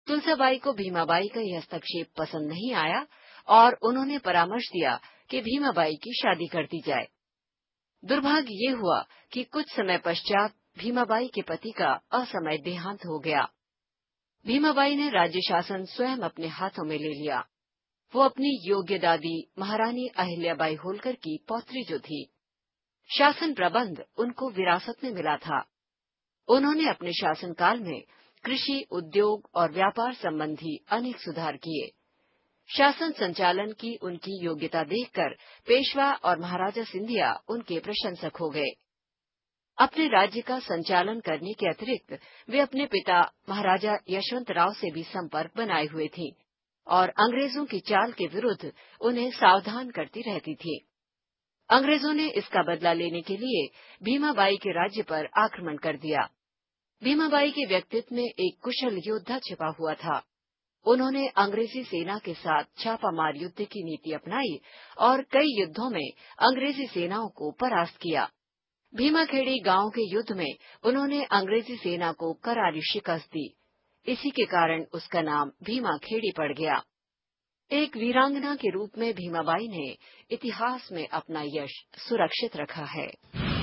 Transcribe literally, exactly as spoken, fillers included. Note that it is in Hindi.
तुलसाबाई को भीमाबाई का यह हस्तक्षेप पसंद नहीं आया और उन्होंने परामर्श दिया कि भीमाबाई की शादी कर दी जाए। दुर्भाग्य ये हुआ कि कुछ समय पश्चात भीमाबाई के पति का असमय देहांत हो गया। भीमाबाई ने राज्य शासन स्वयं अपने हाथों में ले लिया। वो अपनी योग्य दादी महारानी अहिल्याबाई होलकर की पौत्री जो थी। शासन प्रबंध उनको विरासत में मिला था। उन्होंने अपने शासनकाल में कृषि, उद्योग और व्यापार संबंधी अनेक सुधार किए। शासन संचालन की उनकी योग्यता देखकर पेशवा और महाराजा सिंधिया उनके प्रशंसक हो गए। अपने राज्य का संचालन करने के अतिरिक्त वे अपने पिता महाराजा यशवंतराव से भी संपर्क बनाए हुए थीं और अंग्रेजों की चाल के विरुद्ध उन्हें सावधान करती रहती थीं। अंग्रेजों ने इसका बदला लेने के लिए भीमाबाई के राज्य पर आक्रमण कर दिया। भीमाबाई के व्यक्तित्व में एक कुशल योद्धा छिपा हुआ था। उन्होंने अंग्रेजी सेना के साथ छापामार युद्ध की नीति अपनाई और कई युद्धों में अंग्रेजी सेनाओं को परास्त किया। भीमाखेड़ी गांव के युद्ध में उन्होंने अंग्रेजी सेना को करारी शिकस्त दी। इसी के कारण उसका नाम भीमाखेड़ी पड़ गया। एक वीरांगना के रूप में भीमाबाई ने इतिहास में अपना यश सुरक्षित रखा है।